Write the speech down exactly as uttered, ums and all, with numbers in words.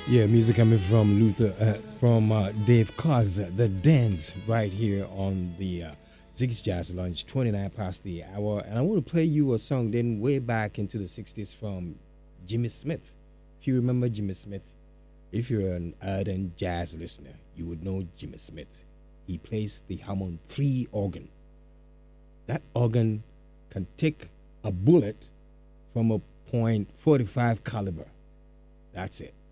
Yeah, music coming from Luther, uh, from uh, Dave Cos, the dance right here on the uh, Ziggy's Jazz Lunch, twenty-nine past the hour. And I want to play you a song then way back into the sixties from Jimmy Smith. If you remember Jimmy Smith, if you're an ardent jazz listener, you would know Jimmy Smith. He plays the Hammond three organ. That organ can take a bullet from a point forty-five caliber. That's it.